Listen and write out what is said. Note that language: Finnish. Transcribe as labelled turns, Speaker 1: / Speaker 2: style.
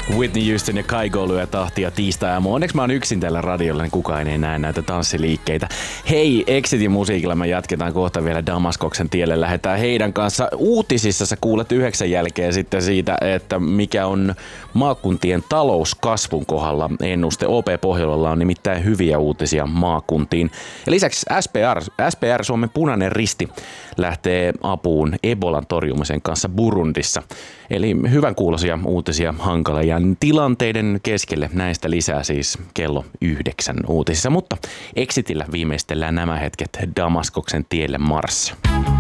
Speaker 1: Whitney Houston ja Kygo lyö tahtia tiistai-aamu. Onneksi mä oon yksin tällä radiolla, niin kukaan ei näe näitä tanssiliikkeitä. Hei, Exitin musiikilla me jatketaan kohta vielä Damaskoksen tielle. Lähdetään heidän kanssa. Uutisissa sä kuulet 9 jälkeen sitten siitä, että mikä on maakuntien talouskasvun kohdalla ennuste. OP Pohjolalla on nimittäin hyviä uutisia maakuntiin. Ja lisäksi SPR, Suomen Punainen Risti, lähtee apuun Ebolan torjumisen kanssa Burundissa. Eli hyvän kuuloisia uutisia hankala ja tilanteiden keskelle. Näistä lisää siis kello 9 uutisissa, mutta Exitillä viimeistellään nämä hetket Damaskoksen tielle Mars.